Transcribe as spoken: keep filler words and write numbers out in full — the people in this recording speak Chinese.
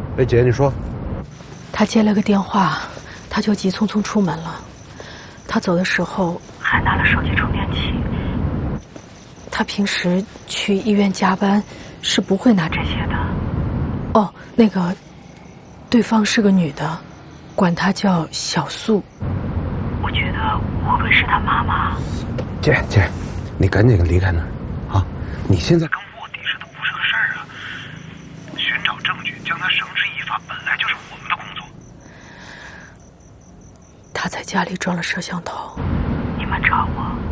哎，姐，你说。 他接了个电话，他就急匆匆出门了。他走的时候还拿了手机充电器。他平时去医院加班是不会拿这些的。哦，那个，对方是个女的，管她叫小素。我觉得会不会是她妈妈？ 姐姐，你赶紧离开那儿啊！你现在跟卧底似的不是个事儿啊！寻找证据，将他绳之以法，本来就是我们的工作。 他在家里装了摄像头，你们找我。